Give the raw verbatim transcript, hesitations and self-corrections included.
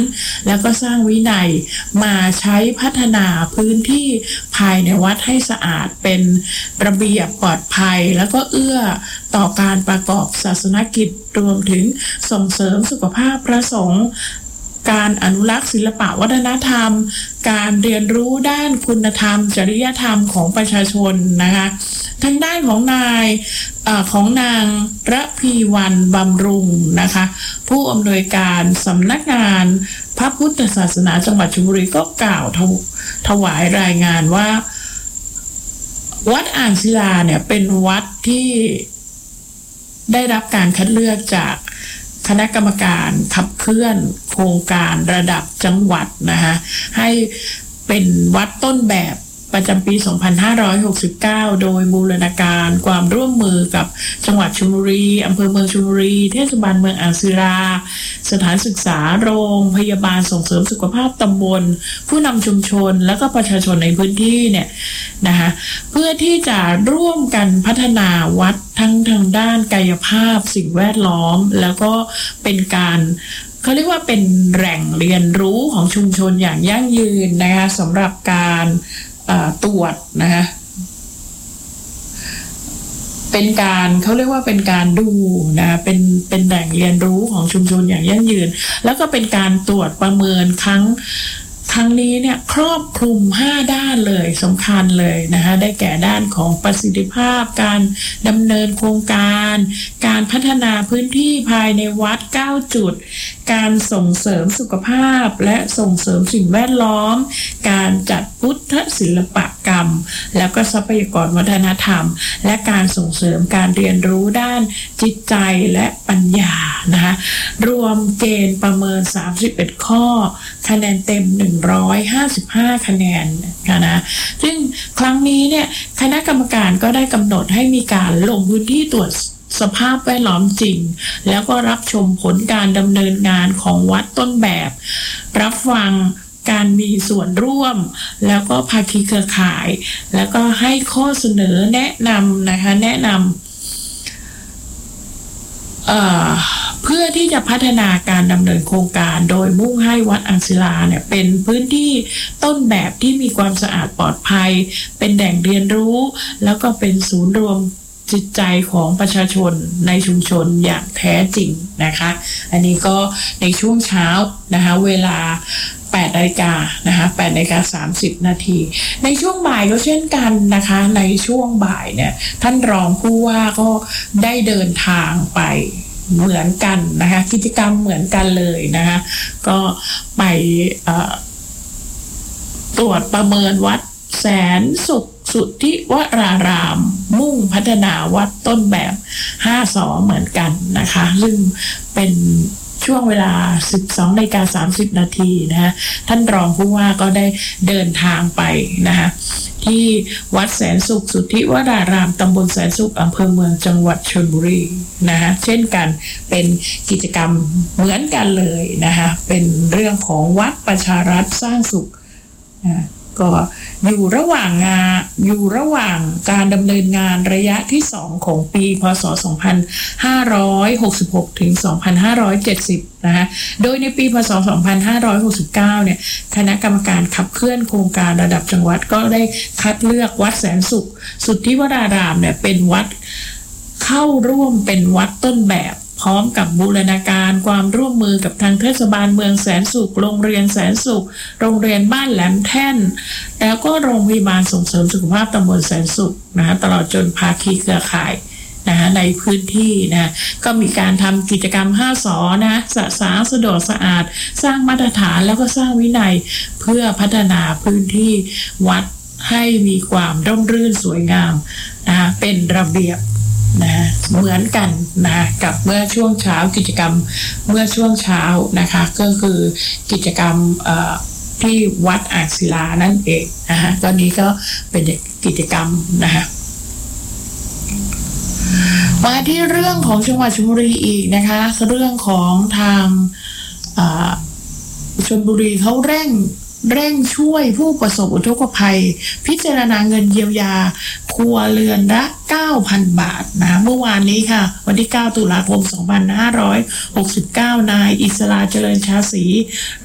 แล้วก็สร้างวินัยมาใช้พัฒนาพื้นที่ภายในวัดให้สะอาดเป็นระเบียบปลอดภัยแล้วก็เอื้อต่อการประกอบศาสนกิจรวมถึงส่งเสริมสุขภาพพระสงฆ์การอนุรักษ์ศิลปะวัฒนธรรมการเรียนรู้ด้านคุณธรรมจริยธรรมของประชาชนนะคะทางด้านของนายเอ่อของนางระพีวรรณบำรุงนะคะผู้อำนวยการสำนักงานพระพุทธศาสนาจังหวัดชลบุรีก็กล่าวถถวายรายงานว่าวัดอ่างศิลาเนี่ยเป็นวัดที่ได้รับการคัดเลือกจากคณะกรรมการขับเคลื่อนโครงการระดับจังหวัดนะคะให้เป็นวัดต้นแบบประจำปี สองพันห้าร้อยหกสิบเก้า โดยบูรณาการความร่วมมือกับจังหวัดชลบุรีอำเภอเมืองชลบุรีเทศบาลเมืองอ่างศิลาสถานศึกษาโรงพยาบาลส่งเสริมสุขภาพตำบลผู้นำชุมชนและก็ประชาชนในพื้นที่เนี่ยนะคะเพื่อที่จะร่วมกันพัฒนาวัดทั้งทางด้านกายภาพสิ่งแวดล้อมแล้วก็เป็นการเขาเรียกว่าเป็นแหล่งเรียนรู้ของชุมชนอย่างยั่งยืนนะคะสำหรับการตรวจนะคะเป็นการเขาเรียกว่าเป็นการดูนะเป็นเป็นแหล่งเรียนรู้ของชุมชนอย่างยั่งยืนแล้วก็เป็นการตรวจประเมินครั้งครั้งนี้เนี่ยครอบคลุมห้าด้านเลยสำคัญเลยนะคะได้แก่ด้านของประสิทธิภาพการดำเนินโครงการการพัฒนาพื้นที่ภายในวัดเก้าจุดการส่งเสริมสุขภาพและส่งเสริมสิ่งแวดล้อมการจัดพุทธศิลปกรรมแล้วก็ทรัพยากรวัฒนธรรมและการส่งเสริมการเรียนรู้ด้านจิตใจและปัญญานะคะรวมเกณฑ์ประเมินสามสิบเอ็ดข้อคะแนนเต็มหนึ่งร้อยห้าสิบห้าคะแนนนะซึ่งครั้งนี้เนี่ยคณะกรรมการก็ได้กำหนดให้มีการลงพื้นที่ตรวจสภาพแวดล้อมจริงแล้วก็รับชมผลการดำเนินงานของวัดต้นแบบรับฟังการมีส่วนร่วมแล้วก็ภาคีเครือข่ายแล้วก็ให้ข้อเสนอแนะนำนะคะแนะนำเอ่อเพื่อที่จะพัฒนาการดำเนินโครงการโดยมุ่งให้วัดอ่างศิลาเนี่ยเป็นพื้นที่ต้นแบบที่มีความสะอาดปลอดภัยเป็นแหล่งเรียนรู้แล้วก็เป็นศูนย์รวมจิตใจของประชาชนในชุมชนอย่างแท้จริงนะคะอันนี้ก็ในช่วงเช้านะคะเวลาแปดนาฬิกานะคะแปดนาฬิกาสามสิบนาทีในช่วงบ่ายก็เช่นกันนะคะในช่วงบ่ายเนี่ยท่านรองผู้ว่าก็ได้เดินทางไปเหมือนกันนะคะกิจกรรมเหมือนกันเลยนะคะก็ไปตรวจประเมินวัดแสนสุขสุทธิวรารามมุ่งพัฒนาวัดต้นแบบห้าสอเหมือนกันนะคะซึ่งเป็นช่วงเวลา สิบสองนาฬิกาสามสิบนาทีนะคะท่านรองผู้ว่าก็ได้เดินทางไปนะคะที่วัดแสนสุขสุทธิวรารามตำบลแสนสุขอำเภอเมืองจังหวัดชลบุรีนะคะเช่นกันเป็นกิจกรรมเหมือนกันเลยนะคะเป็นเรื่องของวัดประชารัฐสร้างสุขนะก็อยู่ระหว่างงานอยู่ระหว่างการดำเนินงานระยะที่สองของปีพ.ศ. สองพันห้าร้อยหกสิบหก ถึง สองพันห้าร้อยเจ็ดสิบ นะคะโดยในปีพ.ศ. สองพันห้าร้อยหกสิบเก้าเนี่ยคณะกรรมการขับเคลื่อนโครงการระดับจังหวัดก็ได้คัดเลือกวัดแสนสุขสุทธิวรารามเนี่ยเป็นวัดเข้าร่วมเป็นวัดต้นแบบพร้อมกับบูรณาการความร่วมมือกับทางเทศบาลเมืองแสนสุขโรงเรียนแสนสุขโรงเรียนบ้านแหลมแท่นแล้วก็โรงพยาบาลส่งเสริมสุขภาพตำบลแสนสุขนะตลอดจนภาคีเครือข่ายนะในพื้นที่นะก็มีการทำกิจกรรมห้าสอนะสะสางสะดวกสะอาดสร้างมาตรฐานแล้วก็สร้างวินัยเพื่อพัฒนาพื้นที่วัดให้มีความร่มรื่นสวยงามนะเป็นระเบียบนะเหมือนกันนะกับเมื่อช่วงเช้ากิจกรรมเมื่อช่วงเช้านะคะก็คือกิจกรรมที่วัดอ่างศิลานั่นเองนะคะตอนนี้ก็เป็นกิจกรรมนะคะมาที่เรื่องของจังหวัดชลบุรีอีกนะคะเรื่องของทางชลบุรีเขาเร่งเร่งช่วยผู้ประสบอุทกภัยพิจารณาเงินเยียวยาครัวเรือนละ เก้าพัน บาทนะเมื่อวานนี้ค่ะวันที่เก้าตุลาคมสองพันห้าร้อยหกสิบเก้านายอิสราเจริญชาศรี